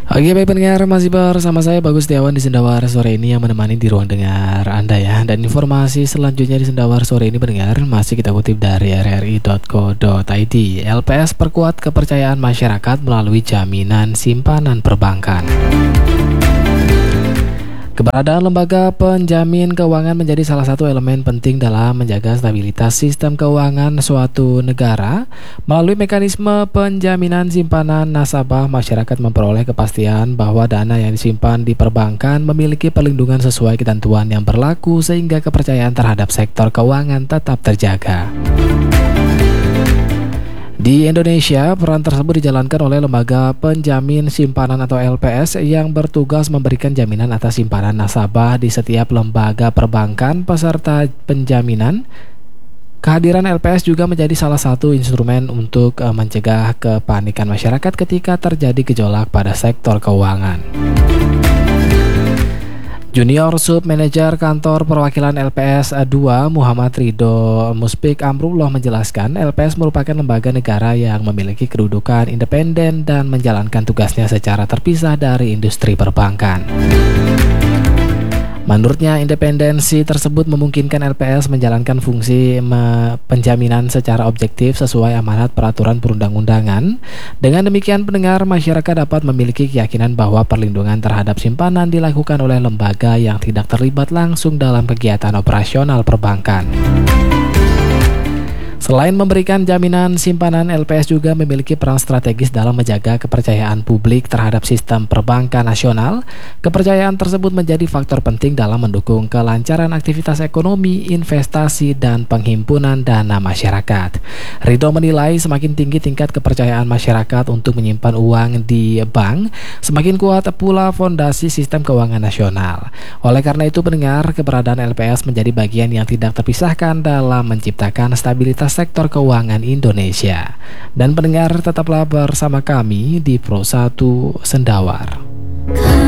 Oke baik pendengar, masih bersama saya Bagus Setiawan di Sendawar sore ini yang menemani di ruang dengar Anda ya. Dan informasi selanjutnya di Sendawar sore ini pendengar masih kita kutip dari rri.co.id. LPS perkuat kepercayaan masyarakat melalui jaminan simpanan perbankan. Keberadaan lembaga penjamin keuangan menjadi salah satu elemen penting dalam menjaga stabilitas sistem keuangan suatu negara. Melalui mekanisme penjaminan simpanan nasabah, masyarakat memperoleh kepastian bahwa dana yang disimpan di perbankan memiliki perlindungan sesuai ketentuan yang berlaku sehingga kepercayaan terhadap sektor keuangan tetap terjaga. Di Indonesia, peran tersebut dijalankan oleh Lembaga Penjamin Simpanan atau LPS yang bertugas memberikan jaminan atas simpanan nasabah di setiap lembaga perbankan peserta penjaminan. Kehadiran LPS juga menjadi salah satu instrumen untuk mencegah kepanikan masyarakat ketika terjadi gejolak pada sektor keuangan. Junior Sub Manager Kantor Perwakilan LPS 2 Muhammad Ridho Muspik Amrullah menjelaskan LPS merupakan lembaga negara yang memiliki kedudukan independen dan menjalankan tugasnya secara terpisah dari industri perbankan. Menurutnya, independensi tersebut memungkinkan LPS menjalankan fungsi penjaminan secara objektif sesuai amanat peraturan perundang-undangan. Dengan demikian, pendengar masyarakat dapat memiliki keyakinan bahwa perlindungan terhadap simpanan dilakukan oleh lembaga yang tidak terlibat langsung dalam kegiatan operasional perbankan. Selain memberikan jaminan simpanan, LPS juga memiliki peran strategis dalam menjaga kepercayaan publik terhadap sistem perbankan nasional. Kepercayaan tersebut menjadi faktor penting dalam mendukung kelancaran aktivitas ekonomi, investasi, dan penghimpunan dana masyarakat. Ridho menilai semakin tinggi tingkat kepercayaan masyarakat untuk menyimpan uang di bank, semakin kuat pula fondasi sistem keuangan nasional. Oleh karena itu, pendengar, keberadaan LPS menjadi bagian yang tidak terpisahkan dalam menciptakan stabilitas sektor keuangan Indonesia. Dan pendengar, tetaplah bersama kami di Pro 1 Sendawar.